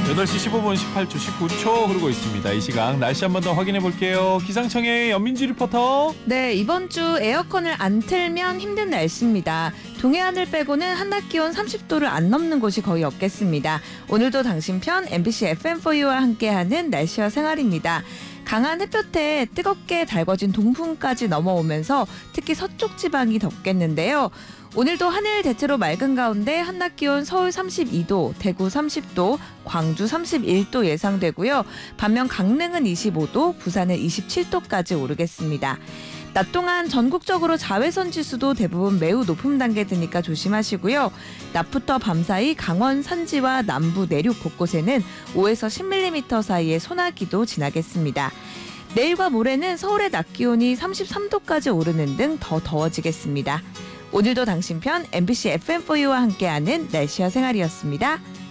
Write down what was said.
8시 15분 18초 19초 흐르고 있습니다. 이 시각 날씨 한 번 더 확인해 볼게요. 기상청의 연민지 리포터. 네, 이번 주 에어컨을 안 틀면 힘든 날씨입니다. 동해안을 빼고는 한낮 기온 30도를 안 넘는 곳이 거의 없겠습니다. 오늘도 당신 편 MBC FM4U와 함께하는 날씨와 생활입니다. 강한 햇볕에 뜨겁게 달궈진 동풍까지 넘어오면서 특히 서쪽 지방이 덥겠는데요. 오늘도 하늘 대체로 맑은 가운데 한낮 기온 서울 32도, 대구 30도, 광주 31도 예상되고요. 반면 강릉은 25도, 부산은 27도까지 오르겠습니다. 낮 동안 전국적으로 자외선 지수도 대부분 매우 높은 단계 드니까 조심하시고요. 낮부터 밤 사이 강원 산지와 남부 내륙 곳곳에는 5에서 10mm 사이의 소나기도 지나겠습니다. 내일과 모레는 서울의 낮 기온이 33도까지 오르는 등 더 더워지겠습니다. 오늘도 당신 편 MBC FM4U와 함께하는 날씨와 생활이었습니다.